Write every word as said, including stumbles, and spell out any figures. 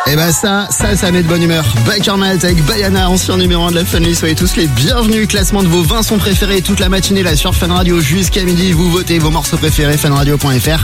Et bah ça, ça, ça met de bonne humeur. Bakermat avec Bayana, ancien numéro un de la famille. Soyez tous les bienvenus. Classement de vos vingt sons préférés toute la matinée là sur Fun Radio jusqu'à midi. Vous votez vos morceaux préférés, funradio point fr.